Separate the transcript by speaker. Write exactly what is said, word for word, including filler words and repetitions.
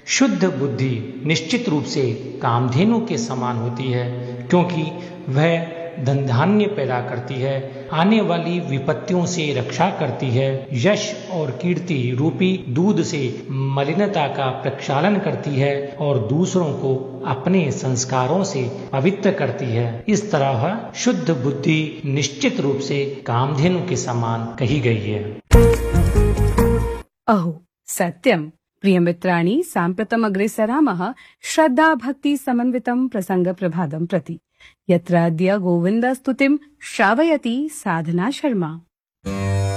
Speaker 1: शुद्ध बुद्धि निश्चित रूप से कामधेनु के समान होती है, क्योंकि वह धन धान्य पैदा करती है, आने वाली विपत्तियों से रक्षा करती है, यश और कीर्ति रूपी दूध से मलिनता का प्रक्षालन करती है और दूसरों को अपने संस्कारों से पवित्र करती है। इस तरह शुद्ध बुद्धि निश्चित रूप से कामधेनु के समान कही गई है।
Speaker 2: अहो सत्यम। प्रियमित्राणि, साम्प्रतम् अग्रेसरामः श्रद्धा भक्ति समन्वितं प्रसंग प्रभातं प्रति, यत्र अद्य गोविन्दस्तुतिं श्रावयति साधना शर्मा।